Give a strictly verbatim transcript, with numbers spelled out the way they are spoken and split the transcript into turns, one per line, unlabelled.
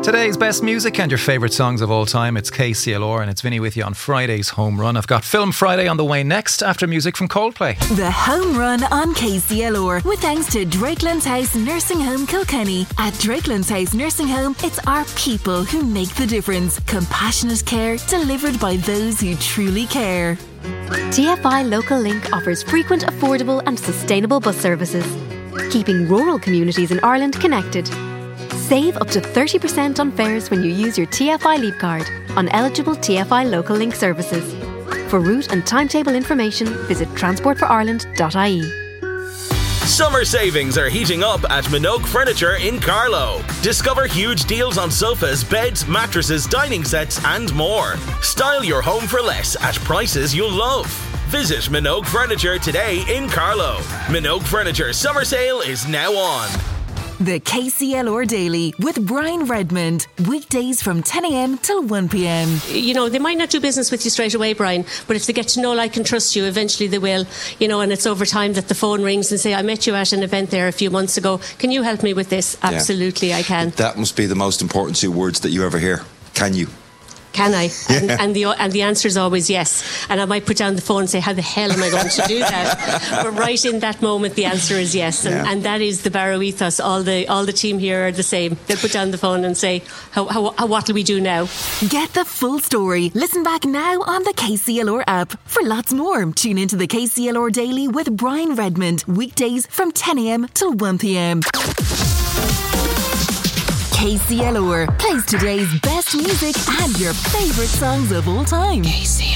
Today's best music and your favourite songs of all time. It's K C L R and it's Vinny with you on Friday's Home Run. I've got Film Friday on the way next after music from Coldplay.
The Home Run on K C L R with thanks to Drakelands House Nursing Home Kilkenny. At Drakelands House Nursing Home, it's our people who make the difference. Compassionate care delivered by those who truly care.
T F I Local Link offers frequent, affordable and sustainable bus services, keeping rural communities in Ireland connected. Save up to thirty percent on fares when you use your T F I Leap card on eligible T F I Local Link services. For route and timetable information, visit transport for ireland dot I E.
Summer savings are heating up at Minogue Furniture in Carlow. Discover huge deals on sofas, beds, mattresses, dining sets and more. Style your home for less at prices you'll love. Visit Minogue Furniture today in Carlow. Minogue Furniture summer sale is now on.
The K C L R Daily with Brian Redmond. Weekdays from ten a.m. till one p.m.
You know, they might not do business with you straight away, Brian, but if they get to know, like and trust you, eventually they will. You know, and it's over time that the phone rings and say, I met you at an event there a few months ago. Can you help me with this? Absolutely, yeah. I can.
That must be the most important two words that you ever hear. Can you?
Can I?
Yeah.
And, and the and the answer is always yes. And I might put down the phone and say, how the hell am I going to do that? But right in that moment, the answer is yes. And,
Yeah.
and that is the Barrow ethos. All the all the team here are the same. They'll put down the phone and say, how, how, how what will we do now?
Get the full story. Listen back now on the K C L R app. For lots more, tune into the K C L R Daily with Brian Redmond. Weekdays from ten a.m. till one p.m. K C L R plays today's best music and your favourite songs of all time. K C L R